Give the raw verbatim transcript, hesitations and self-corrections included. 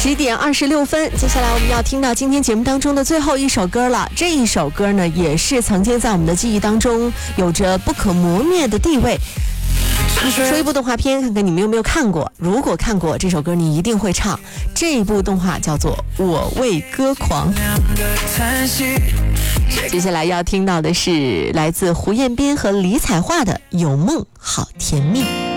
十一点二十六分，接下来我们要听到今天节目当中的最后一首歌了。这一首歌呢，也是曾经在我们的记忆当中有着不可磨灭的地位。说一部动画片，看看你们有没有看过。如果看过这首歌，你一定会唱。这一部动画叫做《我为歌狂》。接下来要听到的是来自胡彦斌和李彩桦的《有梦好甜蜜》。